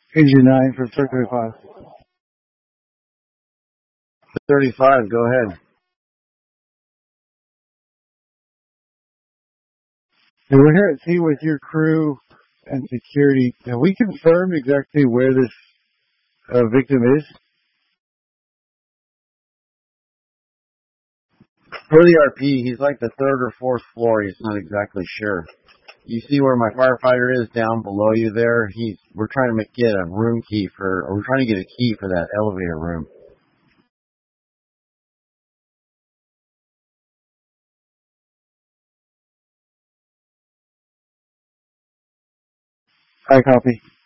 Engine 9 for 35. 35, go ahead. And we're here at sea with your crew and security. Have we confirmed exactly where this victim is? For the RP, he's like the third or fourth floor. He's not exactly sure. You see where my firefighter is down below you there? We're trying to get a room key we're trying to get a key for that elevator room. I copy.